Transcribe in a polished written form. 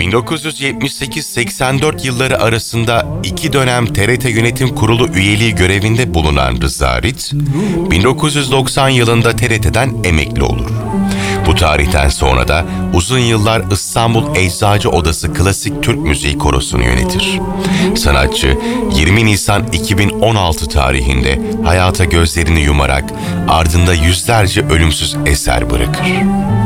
1978-84 yılları arasında 2 dönem TRT Yönetim Kurulu üyeliği görevinde bulunan Rıza Rit, 1990 yılında TRT'den emekli olur. Bu tarihten sonra da uzun yıllar İstanbul Eczacı Odası Klasik Türk Müziği Korosu'nu yönetir. Sanatçı 20 Nisan 2016 tarihinde hayata gözlerini yumarak ardında yüzlerce ölümsüz eser bırakır.